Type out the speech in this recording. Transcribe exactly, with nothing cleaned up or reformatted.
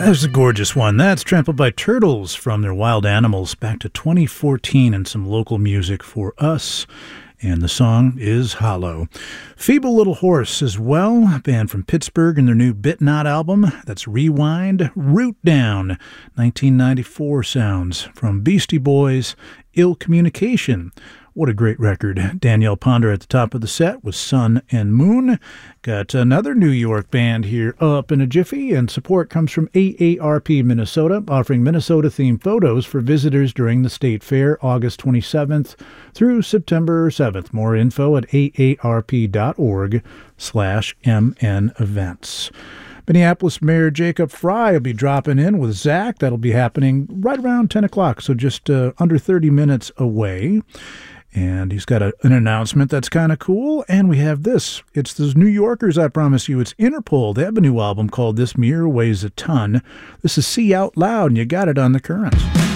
That's a gorgeous one. That's Trampled by Turtles from their Wild Animals back to twenty fourteen, and some local music for us. And the song is Hollow. Feeble Little Horse as well, a band from Pittsburgh, and their new Bit Not album. That's Rewind, Root Down, nineteen ninety-four sounds from Beastie Boys, Ill Communication. What a great record. Danielle Ponder at the top of the set with Sun and Moon. Got another New York band here up in a jiffy, and support comes from A A R P Minnesota, offering Minnesota-themed photos for visitors during the State Fair, August twenty-seventh through September seventh. More info at aarp.org slash mn events. Minneapolis Mayor Jacob Fry will be dropping in with Zach. That'll be happening right around ten o'clock, so just uh, under thirty minutes away. And he's got a, an announcement that's kind of cool. And we have this. It's those New Yorkers, I promise you. It's Interpol. They have a new album called This Mirror Weighs a Ton. This is See Out Loud, and you got it on The Currents.